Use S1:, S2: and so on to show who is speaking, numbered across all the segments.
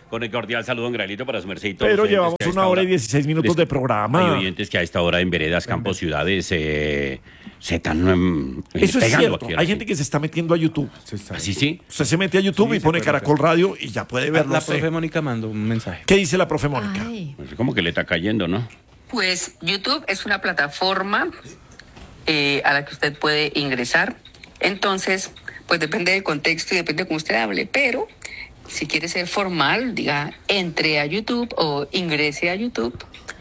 S1: Con el cordial saludo, don Graelito, para su merced y todos
S2: Pero
S1: los oyentes
S2: llevamos
S1: que a
S2: una
S1: esta
S2: hora y 16 minutos de programa.
S1: Hay oyentes que a esta hora en veredas, campos, ciudades se están
S2: Eso es
S1: pegando
S2: cierto.
S1: aquí a
S2: Hay
S1: la
S2: gente que se está metiendo a YouTube.
S1: ¿Así sí?
S2: Usted se mete a YouTube y pone Caracol Radio y ya puede verlo.
S3: La
S2: usted.
S3: profe Mónica mandó un mensaje.
S2: ¿Qué dice la profe Mónica?
S1: Pues como que le está cayendo, ¿no?
S4: Pues YouTube es una plataforma a la que usted puede ingresar. Entonces, pues depende del contexto y depende de cómo usted hable. Pero si quiere ser formal, diga, entre a YouTube o ingrese a YouTube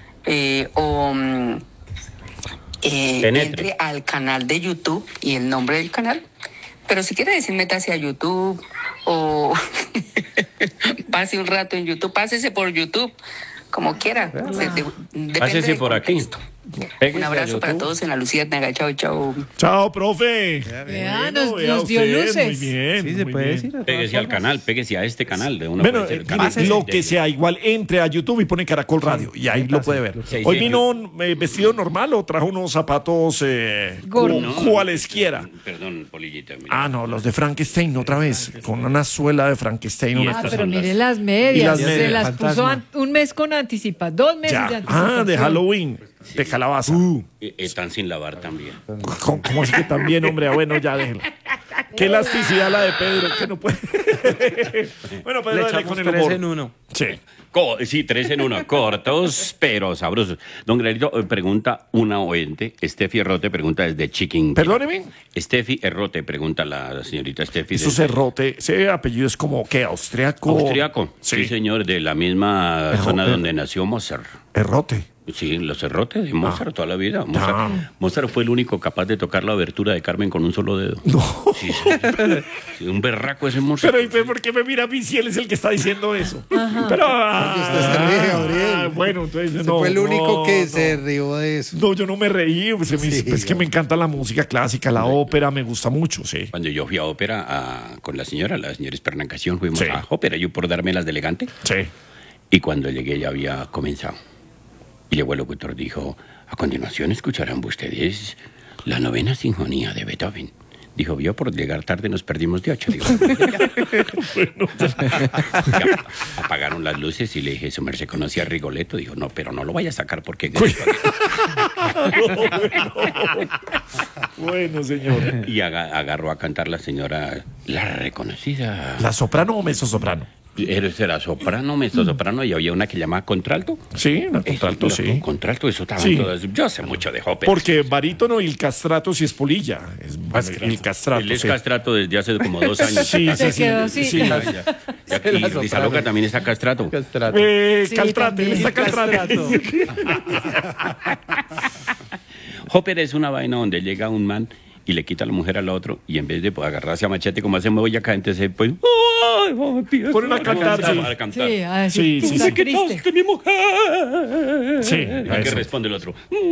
S4: entre al canal de YouTube y el nombre del canal. Pero si quiere decir métase a YouTube o pase un rato en YouTube, pásese por YouTube, como quiera. Depende
S1: Pásese
S4: del
S1: por aquí.
S4: contexto.
S1: Pégese
S4: Un
S1: a
S4: abrazo para
S1: YouTube.
S4: todos en la Luciérnaga. Chao, chao.
S2: Chao, profe.
S5: Vea,
S2: Bueno,
S5: nos
S2: vea
S5: dio
S2: usted,
S5: luces.
S2: Muy bien.
S3: Sí, se
S2: muy
S3: puede
S2: bien.
S3: decir. de todas
S1: Pégese al
S3: formas.
S1: canal, pégese a este canal. De uno
S2: Bueno,
S1: puede ser el
S2: mire,
S1: canal.
S2: lo que sea, igual entre a YouTube y pone Caracol Radio y ahí lo puede ver.
S1: Sí,
S2: Hoy
S1: sí.
S2: vino vestido normal o trajo unos zapatos
S5: Gordos.
S2: cualesquiera.
S1: Perdón, Polillita. mira.
S2: Ah, no, los de Frankenstein otra vez, con una suela de Frankenstein.
S1: Y
S2: una
S5: Ah,
S1: estas
S5: pero
S1: son
S5: mire
S1: las-
S5: las medias.
S2: Y las
S5: Se
S2: medias.
S5: las
S3: Fantasma.
S5: puso un mes con anticipa, 2 meses de
S2: Ya.
S5: anticipación.
S2: Ah, de Halloween, de calabaza.
S1: Están sin lavar también.
S2: ¿Cómo así que también, hombre? Ah, bueno, ya déjelo. Qué elasticidad la de Pedro, que no puede. Bueno,
S3: Le
S2: Pedro, dale
S3: echamos
S2: con el
S3: 3
S2: humor.
S3: en 1.
S2: Sí.
S1: Sí, 3 en 1, cortos, pero sabrosos. Don Graelito, pregunta una oyente, Steffi Errote pregunta desde Chiquinquirá.
S2: Perdóneme.
S1: Steffi Errote pregunta la señorita Steffi.
S2: Eso Cerrote, ese apellido es como, ¿qué? ¿Austriaco?
S1: Austriaco, sí. señor, de la misma zona
S2: Errote.
S1: donde nació Mozart.
S2: Errote.
S1: Sí, los Errotes de Mozart toda la vida.
S2: Ah.
S1: Mozart fue el único capaz de tocar la abertura de Carmen con un solo dedo.
S2: No.
S1: Sí, sí, un berraco ese Mozart.
S2: Pero ¿por qué me mira a mí si él es el que está diciendo eso? Pero,
S6: usted se ríe, Gabriel.
S2: bueno, entonces
S6: Usted
S2: no.
S6: fue el único que
S2: no.
S6: se rió de eso.
S2: No, yo no me reí, pues,
S6: Sí,
S2: es que me encanta la música clásica, la ópera, me gusta mucho, sí.
S1: Cuando yo fui a ópera con la señora Espernacación, fuimos
S2: Sí.
S1: a ópera, yo por darme las de elegante.
S2: Sí.
S1: Y cuando llegué ya había comenzado. Y llegó el locutor, dijo, a continuación escucharán ustedes la 9ª sinfonía de Beethoven. Dijo, vio, por llegar tarde nos perdimos de 8. Digo, ya, apagaron las luces y le dije, su merced conocía a Rigoletto. Dijo, no, pero no lo vaya a sacar porque...
S2: Bueno, señor.
S1: Y agarró a cantar la señora, la reconocida...
S2: ¿La soprano o mezzosoprano?
S1: Era soprano, mezzosoprano, y había una que llamaba contralto.
S2: Sí, la contralto,
S1: Eso,
S2: sí.
S1: Contralto, eso estaban
S2: Sí.
S1: todas. Yo sé mucho de ópera.
S2: Porque barítono y el castrato sí es polilla. El castrato,
S1: Él es
S2: sí.
S1: castrato desde hace como 2 años.
S2: Sí,
S5: Se
S2: sí,
S5: quedó
S2: sí.
S5: así.
S2: sí.
S1: Y Risa Loca también está castrato.
S3: Castrato.
S5: Sí,
S2: Caltrate, él
S5: también.
S2: está caltrate.
S1: Ópera es una vaina donde llega un man y le quita a la mujer al otro, y en vez de agarrarse a machete como hace Boyacá, entonces pues...
S2: Ponen a cantar, sí.
S1: A cantar.
S5: Sí, a
S2: Sí,
S5: decir,
S2: sí,
S5: está
S2: sí.
S5: triste.
S1: ¡Quitaste mi mujer!
S2: Sí,
S1: ¿Y
S2: a
S1: qué
S2: eso.
S1: responde el otro?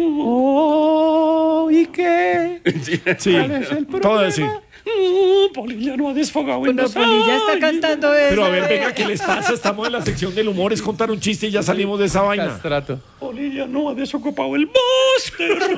S3: Oh, ¿y qué?
S2: Sí, todo así.
S1: Polilla no ha desfogado en
S5: Bueno,
S1: los
S5: Polilla está
S1: años.
S5: cantando eso.
S2: Pero a ver, venga, ¿qué les pasa? Estamos en la sección del humor, es contar un chiste y ya salimos de esa vaina.
S3: Castrato.
S1: Polilla no ha desocupado el máster.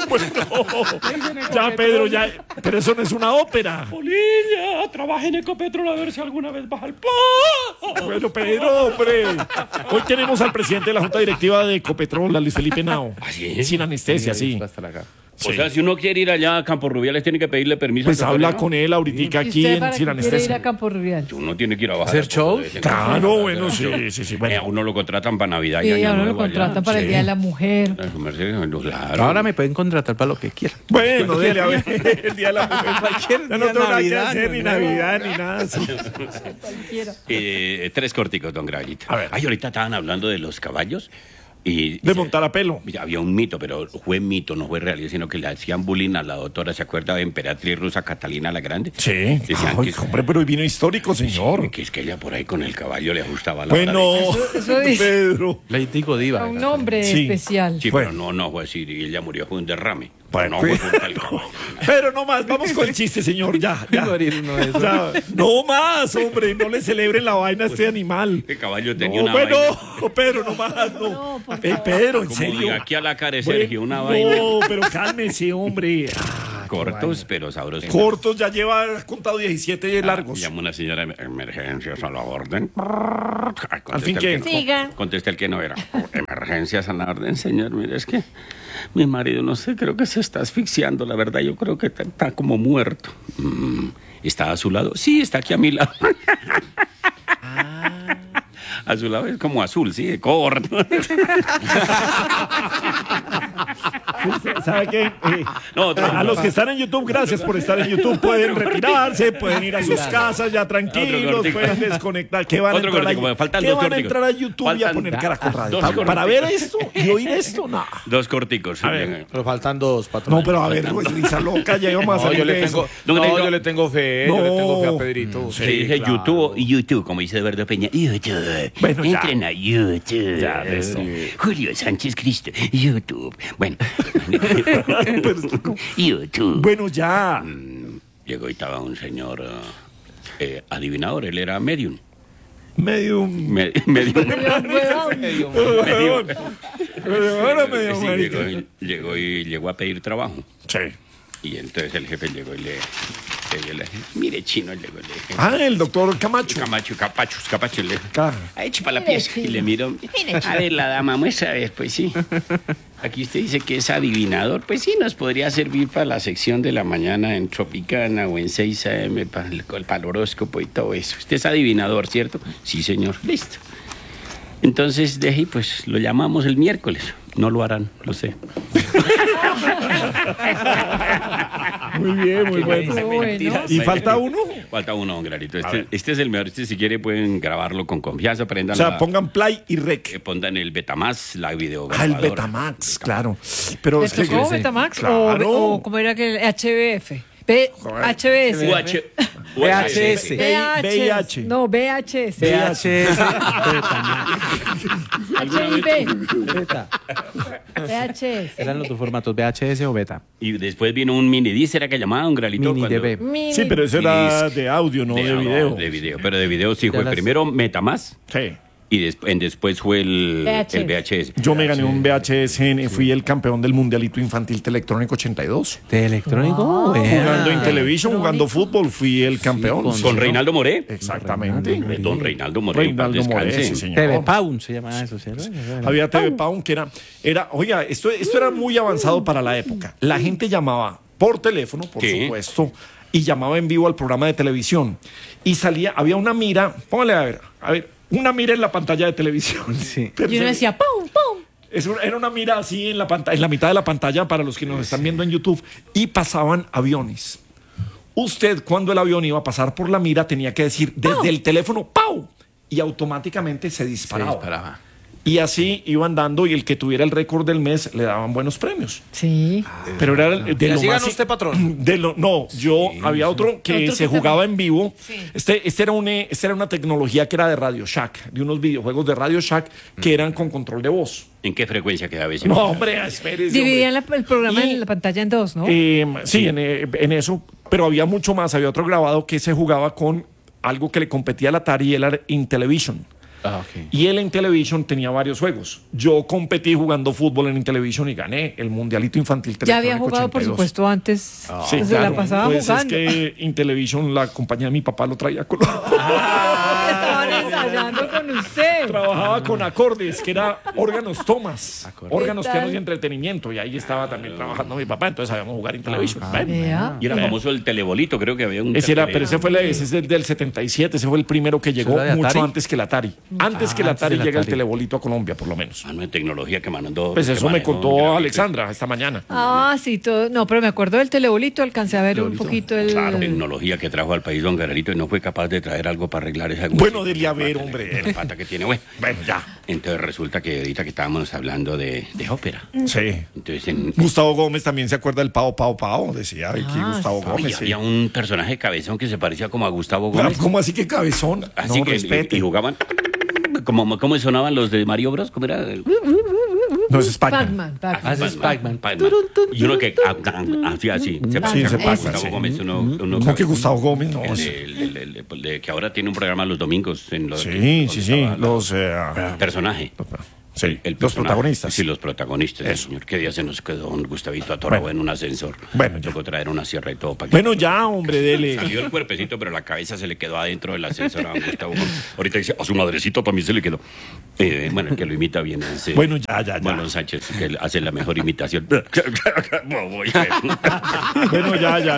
S2: Ya, Pedro, ya. Pero eso no es una ópera.
S1: Polilla, trabaja en Ecopetrol a ver si alguna vez baja el pan.
S2: Bueno, Pedro, hombre. Hoy tenemos al presidente de la Junta Directiva de Ecopetrol, a Luis Felipe Nao.
S1: ¿Ah, sí?
S2: Sin anestesia, sí.
S3: Hasta la cara.
S1: O sea, si uno quiere ir allá a Campo Rubiales, tiene que pedirle permiso.
S2: Pues
S1: al
S2: habla
S1: doctor,
S2: con él ahorita
S5: ¿Y
S2: aquí
S5: usted
S2: en
S5: para
S2: Sin
S5: qué quiere ir a
S2: Anestesia.
S5: Campo Rubial?
S1: ¿no? Uno tiene que ir a bajar.
S3: ¿Hacer
S1: a
S3: shows?
S1: de vez en
S2: Claro,
S1: cuando.
S2: bueno, sí.
S1: A
S2: Bueno,
S1: uno lo contratan para Navidad y
S5: Sí,
S1: Año
S5: ahora lo
S1: Nuevo allá.
S5: contratan para el
S2: Sí.
S5: Día de la Mujer.
S1: A su merced, claro.
S3: Ahora me pueden contratar para lo que quieran.
S2: bueno, dele a ver. El día de la mujer.
S3: Cualquier
S2: Ya no
S3: día,
S2: tengo nada que
S3: Navidad,
S2: hacer, ni
S3: no,
S2: Navidad, ni nada. Sí.
S5: Cualquiera.
S1: 3 corticos, don Graelito.
S2: A ver.
S1: Ay, ahorita estaban hablando de los caballos. Y
S2: De montar a pelo.
S1: había un mito, pero fue mito, no fue realidad, sino que le hacían bullying a la doctora. ¿Se acuerda de emperatriz rusa Catalina la Grande?
S2: Sí.
S1: Decían
S2: Ay,
S1: que,
S2: hombre, pero hoy vino histórico, señor.
S1: que es que ella por ahí con el caballo le ajustaba la hora
S2: Bueno,
S5: Eso dice.
S2: Pedro.
S3: Lady Godiva.
S5: A un hombre
S2: Sí.
S5: especial.
S1: Sí,
S2: Bueno.
S1: pero no fue así. Y ella murió, fue un derrame.
S2: Bueno,
S1: no fue culpa del caballo.
S2: Pero no más, vamos con el chiste, señor. Ya.
S3: Morir uno de esos.
S2: Ya. No más, hombre, no le celebren la vaina a este animal.
S1: El caballo tenía
S2: No,
S1: una
S2: bueno,
S1: vaina.
S2: Pedro, no más, no.
S5: No, por
S2: Pedro, en
S1: Como
S2: serio.
S1: diga, aquí a la cara de
S2: Bueno,
S1: Sergio, una vaina.
S2: No, pero cálmese, hombre.
S1: Cortos, pero sabrosos.
S2: Cortos, ya lleva contado 17 largos.
S1: Llama una señora, emergencias a la orden.
S2: Al fin, ¿qué?
S5: Siga.
S1: Contesta el que no era. Emergencias a la orden, señor. Mire, es que mi marido, no sé, creo que se está asfixiando. La verdad, yo creo que está como muerto. ¿Está a su lado? Sí, está aquí a mi lado. A su lado es como azul, sí, de corto.
S2: ¿Sabe qué?
S1: No, otro-
S2: A los que están en YouTube, gracias por estar en YouTube. Pueden retirarse, pueden ir a sus casas ya tranquilos,
S1: cortico.
S2: pueden desconectar. ¿Qué van a
S1: Otro
S2: entrar,
S1: cortico,
S2: a,
S1: faltan
S2: ¿qué
S1: dos
S2: van a
S1: corticos.
S2: entrar a YouTube y a
S1: Faltan
S2: poner Caracol Radio?
S1: dos
S2: Para ver esto y oír esto, no.
S1: Dos corticos.
S2: A ver.
S3: Pero faltan dos, patrón.
S2: No, pero a ver, pues, risa loca, ya íbamos a
S3: No,
S2: salir
S3: yo le
S2: de
S3: tengo,
S2: eso.
S1: No,
S3: no,
S1: no.
S3: yo le tengo fe, yo le tengo fe a Pedrito.
S1: Se dice
S2: claro.
S1: YouTube, como dice Eduardo Peña. YouTube.
S2: Bueno, ya.
S1: Entren a YouTube.
S2: Ya, de eso.
S1: Julio Sánchez Cristo. YouTube. Bueno. YouTube.
S2: Bueno, ya.
S1: Llegó y estaba un señor adivinador. Él era medium.
S2: Medio.
S1: Medium.
S2: Ahora medio.
S1: Sí,
S2: marica.
S1: llegó a pedir trabajo.
S2: Sí.
S1: Y entonces el jefe llegó y le mire, chino, llegó y le dije,
S2: Ah, el doctor Camacho.
S1: Capacho, le
S2: Claro.
S1: eche para la pieza. Y le miro, a ver, la dama, muestra, a ver, pues sí. Aquí usted dice que es adivinador, pues sí, nos podría servir para la sección de la mañana en Tropicana o en 6 AM para el horóscopo y todo eso. Usted es adivinador, ¿cierto? Sí, señor. Listo. Entonces, de ahí, pues, lo llamamos el miércoles. No lo harán, lo sé.
S2: Muy bien, muy bueno.
S5: Bueno.
S2: ¿Y falta uno?
S1: Falta uno, don Granito.
S2: ver.
S1: Este es el mejor. Este, si quiere, pueden grabarlo con confianza. Prendan
S2: O sea, pongan play y rec.
S1: que pongan el Betamax, la video.
S2: Ah, el Betamax, claro. Pero
S5: ¿Le
S2: es que
S5: tocó Betamax
S2: Claro.
S5: o cómo era que el HBF? HBS.
S3: VHS.
S2: VIH.
S5: No, VHS.
S3: VHS.
S5: HIV.
S3: Beta.
S5: VHS.
S3: Eran los dos formatos, VHS o beta.
S1: Y después vino un mini disc, era que llamaban un Granito.
S3: Mini DB.
S5: Mini.
S2: Sí, pero eso era
S1: Disc.
S2: de audio, no de video.
S1: De video, pero de video sí fue
S3: las-
S1: primero Metamax
S2: Sí.
S1: y después fue el VHS.
S2: Yo me gané un VHS, fui el campeón del Mundialito Infantil Electrónico 82.
S3: ¿De electrónico?
S2: Jugando en televisión, jugando fútbol, fui el campeón.
S1: Con Reinaldo Moré.
S2: Exactamente.
S1: Don Reinaldo Moré. en paz
S2: Reinaldo Moré,
S1: descanse.
S2: sí, señor.
S3: TV Paun se llama eso, ¿cierto?
S2: Había TV Pound que oiga, esto era muy avanzado para la época. La gente llamaba por teléfono, por
S1: Sí.
S2: supuesto, y llamaba en vivo al programa de televisión. Y había una mira, póngale a ver, una mira en la pantalla de televisión.
S3: Sí.
S5: Y uno decía, ¡pum, pum!
S2: Era una mira así en la pantalla, en la mitad de la pantalla para los que nos están viendo en YouTube, y pasaban aviones. Usted, cuando el avión iba a pasar por la mira, tenía que decir desde el teléfono ¡pau! Y automáticamente se
S3: Se
S2: disparaba.
S3: disparaba.
S2: Y así iban dando, y el que tuviera el récord del mes le daban buenos premios.
S5: Sí.
S2: Pero era de lo
S3: así
S2: más.
S3: ganó usted, patrón?
S2: No, había otro que
S5: Otro
S2: se
S5: que
S2: jugaba en vivo.
S5: Sí.
S2: Esta era una tecnología que era de Radio Shack, de unos videojuegos de Radio Shack que eran con control de voz.
S1: ¿En qué frecuencia quedaba ese?
S2: No, hombre, espérese.
S5: Dividían el programa
S2: Y-
S5: en la pantalla en dos, ¿no?
S2: Sí, en eso, pero había mucho más. Había otro grabado que se jugaba con algo que le competía al Atari, y era Intellivision.
S3: Ah, ok.
S2: Y el Intellivision tenía varios juegos. Yo competí jugando fútbol en Intellivision y gané el Mundialito Infantil
S5: Ya había
S2: Electrónico
S5: jugado, por
S2: 82.
S5: supuesto, antes.
S2: Sí,
S5: se
S2: claro.
S5: la pasaba
S2: Pues
S5: jugando.
S2: es que Intellivision, la compañía de mi papá, lo traía con...
S5: Estaban ensayando con usted.
S2: Trabajaba con acordes, que era órganos tomas, órganos,
S5: ¿Qué tal?
S2: pianos y entretenimiento. Y ahí estaba también trabajando mi papá, entonces sabíamos jugar Intellivision. Bueno.
S5: Vea.
S1: Y era famoso el telebolito, creo que había un.
S2: Ese era, pero ese es del 77, ese fue el primero que llegó
S3: era de
S2: mucho
S3: Atari?
S2: antes que el Atari. Antes que el
S3: antes
S2: Atari
S3: del
S2: llega el
S3: Atari.
S2: telebolito a Colombia, por lo menos.
S1: Mano de tecnología que mandó.
S2: Pues
S1: que
S2: eso me
S1: manejó
S2: contó
S1: Granito.
S2: Alexandra esta mañana.
S5: Ah, sí, todo. No, pero me acuerdo del telebolito, alcancé a ver un poquito el.
S1: Claro, tecnología que trajo al país don Gararito y no fue capaz de traer algo para arreglar esa.
S2: Bueno, dele a ver, hombre.
S1: La pata que tiene, bueno.
S2: Bueno, ya.
S1: Entonces resulta que ahorita que estábamos hablando de ópera.
S2: Sí.
S1: Entonces
S2: Gustavo Gómez también se acuerda del Pao Pao Pao. Decía, ay, que
S5: Ah,
S2: Gustavo
S5: sí.
S2: Gómez.
S1: había un personaje cabezón que se parecía como a Gustavo
S2: Pero,
S1: Gómez.
S2: ¿cómo así que cabezón?
S1: Así
S2: No,
S1: que
S2: respete.
S1: y jugaban. ¿Cómo sonaban los de Mario Bros? ¿Cómo era?
S2: No, es Pac-Man.
S5: Pac-Man.
S3: Ah, ese es Pac-Man.
S1: Y uno que hacía así. Se
S2: Sí,
S1: parecía
S2: ese
S1: como
S2: Pac-Man,
S1: Gustavo
S2: sí.
S1: Gómez. Uno
S2: No, que
S1: cabezón.
S2: Gustavo Gómez, no.
S1: Que ahora tiene un programa los domingos en los
S2: Sí, sí, sí.
S1: estaba
S2: Los.
S1: personaje.
S2: Sí, los
S1: personaje.
S2: protagonistas.
S1: Sí, los protagonistas,
S2: Eso.
S1: señor. ¿Qué día se nos quedó un Gustavito atorado
S2: Bueno.
S1: en un ascensor?
S2: Bueno, ya.
S1: Tocó traer una sierra y todo para que...
S2: Bueno, ya, hombre, dele.
S1: Salió el cuerpecito, pero la cabeza se le quedó adentro del ascensor a Gustavo. Ahorita dice, a su madrecito también se le quedó. Bueno, el que lo imita bien es...
S2: Bueno, ya.
S1: Marlon Sánchez, que él hace la mejor imitación.
S2: Bueno, ya.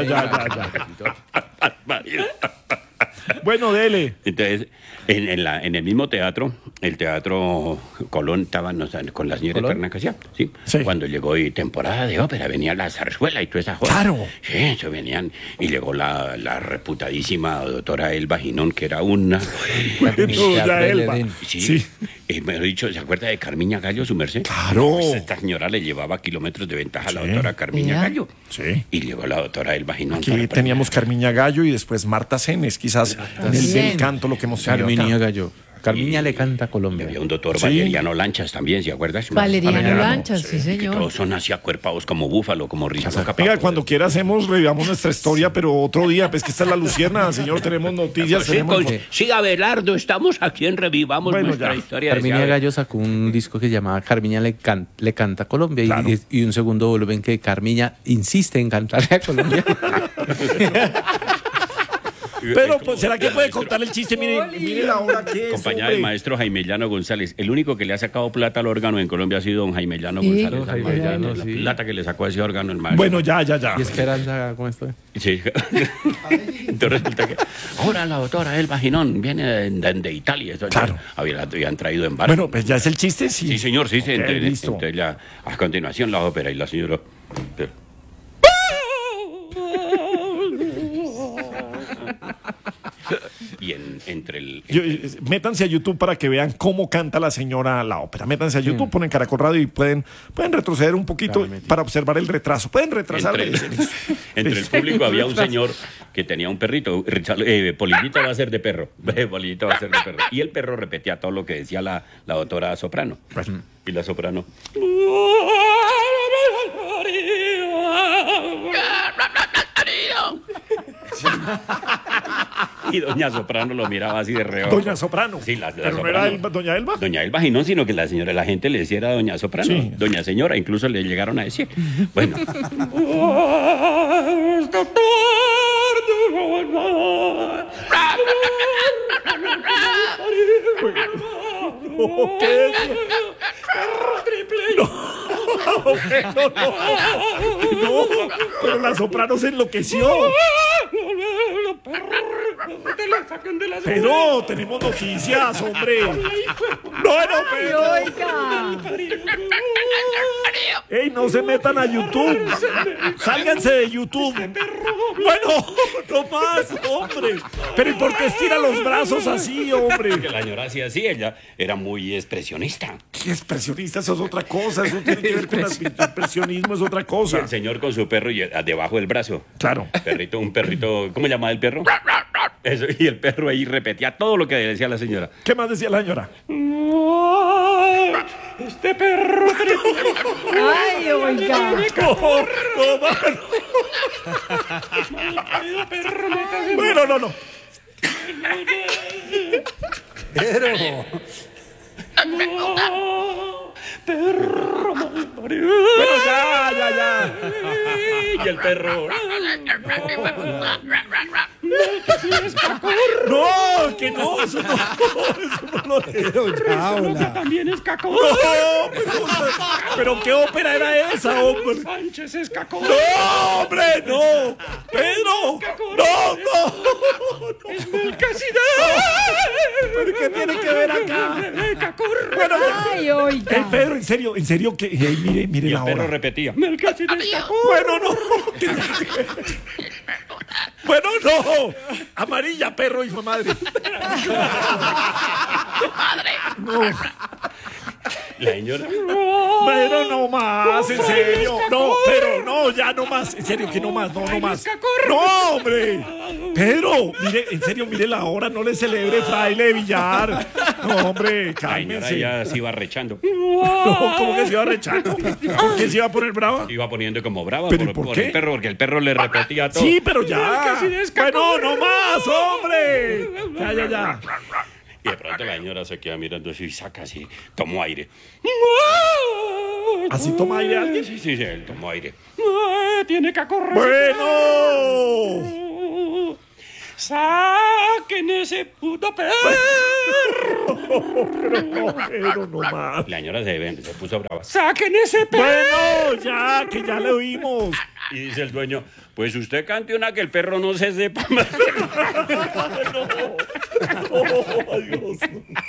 S2: Bueno, dele.
S1: Entonces, en el mismo teatro, el Teatro Colón, estaban con la señora Eterna Casia, ¿sí?
S2: Sí.
S1: Cuando llegó y temporada de ópera, venía la zarzuela y toda esa joda.
S2: Claro.
S1: Sí, eso venían. Y llegó la reputadísima doctora Elba Ginón, que era una...
S2: Ya, Elba.
S1: Sí.
S2: Sí.
S1: Mejor dicho, ¿se acuerda de Carmiña Gallo, su merced?
S2: Claro.
S1: Pues esta señora le llevaba kilómetros de ventaja a la
S2: Sí.
S1: doctora Carmiña
S5: Mira.
S1: Gallo.
S2: Sí.
S1: Y llegó la doctora Elba Ginón.
S2: Aquí teníamos Carmiña Gallo y después Marta Cenes, quizás en el
S5: Bien.
S2: bel canto lo que hemos tenido
S3: Carmiña
S2: acá.
S3: Gallo. Carmiña le canta a Colombia.
S1: Había un doctor
S2: Sí.
S1: Valeriano Lanchas también, ¿se acuerdas?
S5: Valeriano
S2: Valeriano,
S5: Lanchas, sí,
S1: Que
S5: señor.
S1: todos son así acuerpados como búfalo, como Ricardo Capapo.
S2: Venga, cuando quiera hacemos, revivamos nuestra historia, pero otro día, pues que esta es la Lucierna, señor, tenemos noticias,
S1: Sí,
S2: tenemos...
S1: sí, Abelardo, estamos aquí en Revivamos
S2: Bueno,
S1: nuestra
S2: ya.
S1: historia.
S3: Carmiña
S1: decía,
S3: Gallo sacó un disco que se llamaba Carmiña le canta a Colombia
S2: Claro.
S3: y un segundo volumen que Carmiña insiste en cantarle a Colombia.
S2: Pero, pues, ¿será que puede contar el chiste? Mire la hora que es,
S1: Acompañada del
S2: hombre.
S1: maestro Jaime Llano González. El único que le ha sacado plata al órgano en Colombia ha sido don Jaime Llano
S5: Sí.
S1: González.
S3: Don Jaime Llano,
S1: la
S3: sí.
S1: plata que le sacó a ese órgano el maestro.
S2: Bueno, ya.
S3: Y Esperanza, ¿cómo estoy?
S1: Sí. Entonces resulta que ahora la doctora Elba Ginón viene de Italia. Eso ya
S2: Claro.
S1: habían traído en barco.
S2: Bueno, pues ya es el chiste, sí.
S1: Sí, señor, sí.
S2: Ok,
S1: entonces,
S2: listo.
S1: entonces ya, a continuación la ópera y la señora... Y entre el...
S2: Métanse a YouTube para que vean cómo canta la señora la ópera. Métanse a YouTube, ponen Caracol Radio y pueden retroceder un poquito para observar el retraso. Pueden retrasar.
S1: Entre el público había un señor que tenía un perrito. Polillito va a ser de perro. Polillito va a ser de perro. Y el perro repetía todo lo que decía la doctora soprano. Y la soprano. Y doña Soprano lo miraba así de reojo.
S2: Doña Soprano.
S1: Sí, la
S2: Pero no
S1: Soprano.
S2: era Doña Elba.
S1: Doña Elba Ginón, sino que la gente le decía era Doña Soprano.
S2: Sí.
S1: Doña Señora, incluso le llegaron a decir. Bueno.
S2: ¿Qué es? No, pero la soprano se enloqueció. Pero tenemos noticias, hombre. No, pero.
S5: Oiga.
S2: ¡Ey, no se metan a YouTube! ¡Sálganse de YouTube! Bueno, no más, hombre. Pero ¿y por qué estira los brazos así, hombre?
S1: Que la señora hacía así, ella era muy expresionista.
S2: ¿Qué expresionista? Eso es otra cosa. Eso tiene que ver con el expresionismo, es otra
S1: Y
S2: cosa.
S1: el señor con su perro y debajo del brazo.
S2: Claro.
S1: Un perrito, ¿cómo se llama el perro? Eso, y el perro ahí repetía todo lo que decía la señora.
S2: ¿Qué más decía la señora?
S1: Este perro.
S5: Ay, oiga.
S2: Bueno, no. Bueno, ya.
S1: Y el perro.
S2: No, que no, eso no lo
S1: También es cacón.
S2: No, pero ¿qué ópera era esa, hombre?
S1: Sánchez es cacón.
S2: ¡No, hombre, no! ¡Pedro! ¡No!
S1: Es Melquisedec.
S2: ¿Pero qué tiene que ver acá? Bueno,
S5: Ay, oiga.
S2: Pedro, en serio, que mire
S1: Y
S2: la
S1: el perro
S2: hora.
S1: repetía. Melquisedec cacón.
S2: Bueno, no. Bueno, no. Amarilla, perro, hijo de madre.
S1: La señora.
S2: Pero no más, en serio. No, pero no, ya no más. En serio, que no más, no más. No, hombre. Pedro, mire, en serio, mire la hora, no le celebre, fraile de billar. No, hombre,
S1: La señora
S2: cálmese.
S1: ya se iba rechando.
S2: No, ¿cómo que se iba rechando? ¿Por qué se iba a poner brava?
S1: Se iba poniendo como brava
S2: ¿Pero y por qué?
S1: el perro, porque el perro le repetía todo.
S2: Sí, pero ya. Bueno, no más, hombre. Ya.
S1: Y de pronto la señora se queda mirando así y saca así, tomó aire.
S2: ¿Así toma aire alguien?
S1: Sí, él tomó aire. Tiene que correr.
S2: ¡Bueno!
S1: ¡Saquen ese puto perro!
S2: Pero no más.
S1: La señora se puso brava. ¡Saquen ese perro!
S2: Bueno, ya, que ya le oímos.
S1: Y dice el dueño, pues usted cante una que el perro no se sepa más.
S2: Adiós.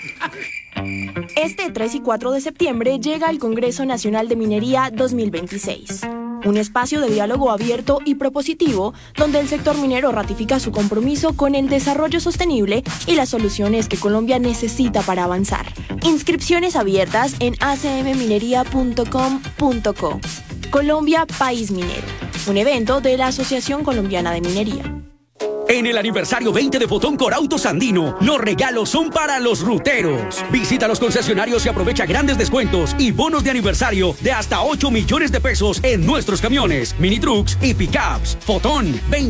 S7: Este 3 y 4 de septiembre llega el Congreso Nacional de Minería 2026. Un espacio de diálogo abierto y propositivo donde el sector minero ratifica su compromiso con el desarrollo sostenible y las soluciones que Colombia necesita para avanzar. Inscripciones abiertas en acmminería.com.co. Colombia, país minero. Un evento de la Asociación Colombiana de Minería.
S8: En el aniversario 20 de Fotón Corautos Andino, los regalos son para los ruteros. Visita los concesionarios y aprovecha grandes descuentos y bonos de aniversario de hasta 8 millones de pesos en nuestros camiones, mini trucks y pickups. Fotón 20.